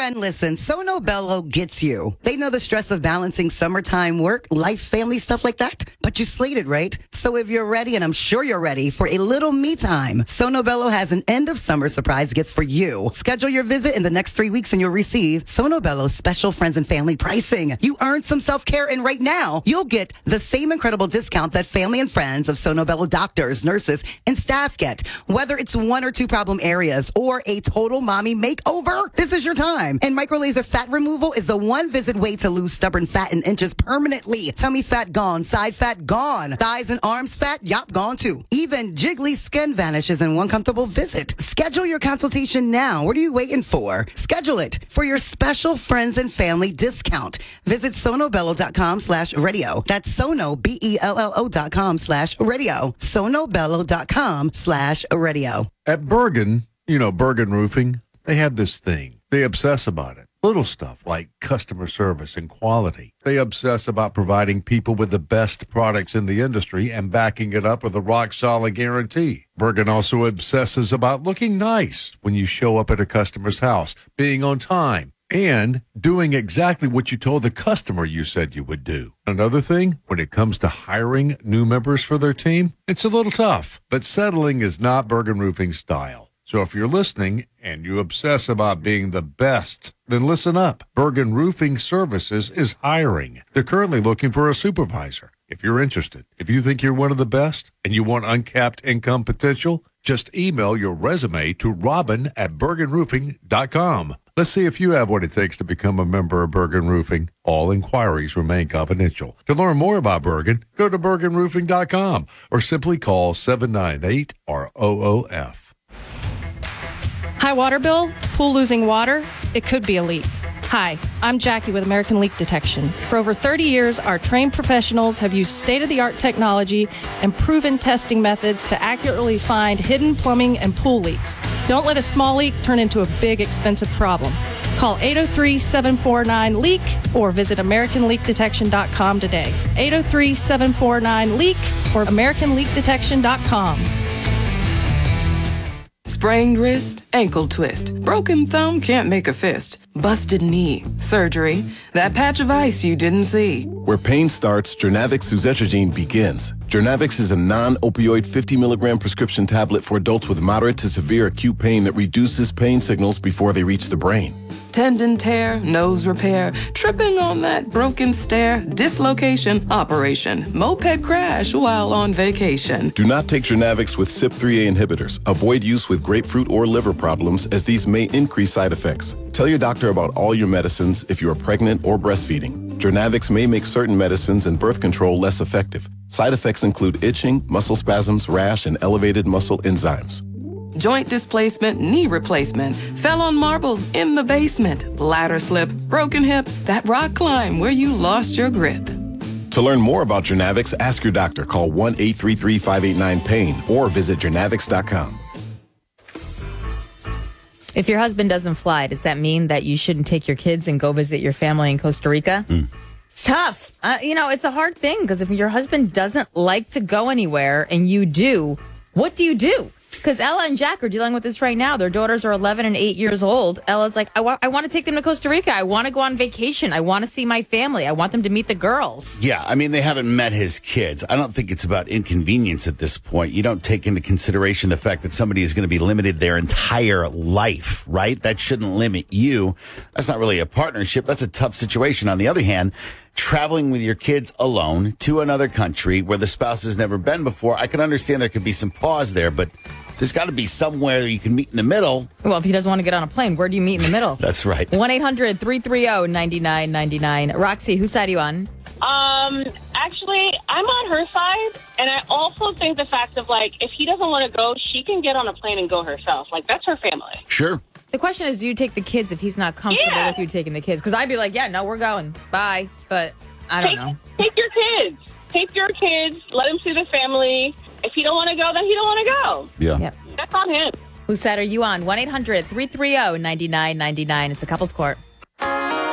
Friend, listen, Sono Bello gets you. They know the stress of balancing summertime work, life, family, stuff like that. But you slayed it, right? So if you're ready, and I'm sure you're ready for a little me time, Sono Bello has an end of summer surprise gift for you. Schedule your visit in the next 3 weeks and you'll receive Sono Bello's special friends and family pricing. You earned some self-care, and right now you'll get the same incredible discount that family and friends of Sono Bello doctors, nurses, and staff get. Whether it's 1 or 2 problem areas or a total mommy makeover, this is your time. And microlaser fat removal is the one visit way to lose stubborn fat in inches permanently. Tummy fat gone, side fat gone, thighs and arms fat, yup, gone too. Even jiggly skin vanishes in one comfortable visit. Schedule your consultation now. What are you waiting for? Schedule it for your special friends and family discount. Visit sonobello.com/radio. That's Sono, BELLO.com/radio. sonobello.com/radio. At Bergen, Bergen Roofing, they have this thing. They obsess about it. Little stuff like customer service and quality. They obsess about providing people with the best products in the industry and backing it up with a rock-solid guarantee. Bergen also obsesses about looking nice when you show up at a customer's house, being on time, and doing exactly what you told the customer you said you would do. Another thing, when it comes to hiring new members for their team, it's a little tough, but settling is not Bergen Roofing's style. So if you're listening and you obsess about being the best, then listen up. Bergen Roofing Services is hiring. They're currently looking for a supervisor. If you're interested, if you think you're one of the best and you want uncapped income potential, just email your resume to robin@bergenroofing.com. Let's see if you have what it takes to become a member of Bergen Roofing. All inquiries remain confidential. To learn more about Bergen, go to bergenroofing.com or simply call 798-ROOF. High water bill? Pool losing water? It could be a leak. Hi, I'm Jackie with American Leak Detection. For over 30 years, our trained professionals have used state-of-the-art technology and proven testing methods to accurately find hidden plumbing and pool leaks. Don't let a small leak turn into a big, expensive problem. Call 803-749-LEAK or visit AmericanLeakDetection.com today. 803-749-LEAK or AmericanLeakDetection.com. Sprained wrist, ankle twist, broken thumb can't make a fist, busted knee, surgery, that patch of ice you didn't see. Where pain starts, Jernavix suzetrigine begins. Jernavix is a non-opioid 50 milligram prescription tablet for adults with moderate to severe acute pain that reduces pain signals before they reach the brain. Tendon tear, nose repair, tripping on that broken stair, dislocation, operation, moped crash while on vacation. Do not take Jernavix with CYP3A inhibitors. Avoid use with grapefruit or liver problems, as these may increase side effects. Tell your doctor about all your medicines if you are pregnant or breastfeeding. Jernavix may make certain medicines and birth control less effective. Side effects include itching, muscle spasms, rash, and elevated muscle enzymes. Joint displacement, knee replacement, fell on marbles in the basement, ladder slip, broken hip, that rock climb where you lost your grip. To learn more about Jernavix, ask your doctor. Call 1-833-589-PAIN or visit Jernavix.com. If your husband doesn't fly, does that mean that you shouldn't take your kids and go visit your family in Costa Rica? It's tough. It's a hard thing because if your husband doesn't like to go anywhere and you do, what do you do? Because Ella and Jack are dealing with this right now. Their daughters are 11 and 8 years old. Ella's like, I want to take them to Costa Rica. I want to go on vacation. I want to see my family. I want them to meet the girls. Yeah, I mean, they haven't met his kids. I don't think it's about inconvenience at this point. You don't take into consideration the fact that somebody is going to be limited their entire life, right? That shouldn't limit you. That's not really a partnership. That's a tough situation. On the other hand, traveling with your kids alone to another country where the spouse has never been before, I can understand there could be some pause there, but there's got to be somewhere you can meet in the middle. Well, if he doesn't want to get on a plane, where do you meet in the middle? That's right. 1-800-330-9999. Roxy, whose side are you on? Actually, I'm on her side, and I also think the fact of, if he doesn't want to go, she can get on a plane and go herself. That's her family. Sure. The question is, do you take the kids if he's not comfortable with you taking the kids? Because I'd be like, yeah, no, we're going. Bye. But I don't know. Take your kids. Take your kids. Let him see the family. If he don't want to go, then he don't want to go. Yeah. Yep. That's on him. Whose side are you on? 1-800-330-9999. It's the Couples Court.